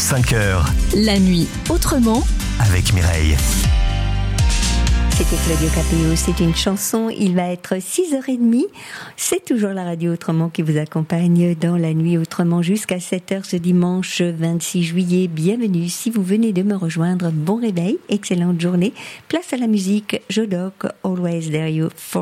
5h. La nuit autrement Avec Mireille. C'était Claudio Capéo, c'est une chanson, il va être 6h30. C'est toujours la radio Autrement qui vous accompagne dans la nuit autrement jusqu'à 7h ce dimanche 26 juillet. Bienvenue, si vous venez de me rejoindre, bon réveil, excellente journée. Place à la musique, Jodoc, Always There You For